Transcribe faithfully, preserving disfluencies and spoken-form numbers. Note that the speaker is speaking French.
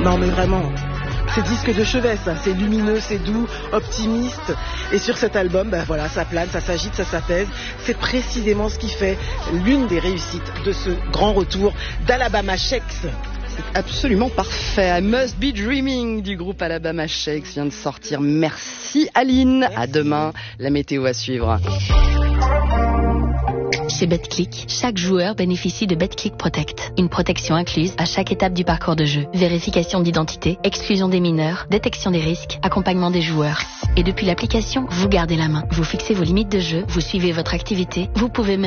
Non mais vraiment, c'est disque de chevet ça, c'est lumineux, c'est doux, optimiste. Et sur cet album, ben voilà, ça plane, ça s'agite, ça s'apaise. C'est précisément ce qui fait l'une des réussites de ce grand retour d'Alabama Shakes. C'est absolument parfait. I Must Be Dreaming du groupe Alabama Shakes vient de sortir. Merci Aline. Merci. À demain. La météo à suivre. Chez BetClick, chaque joueur bénéficie de BetClick Protect. Une protection incluse à chaque étape du parcours de jeu. Vérification d'identité, exclusion des mineurs, détection des risques, accompagnement des joueurs. Et depuis l'application, vous gardez la main. Vous fixez vos limites de jeu, vous suivez votre activité, vous pouvez même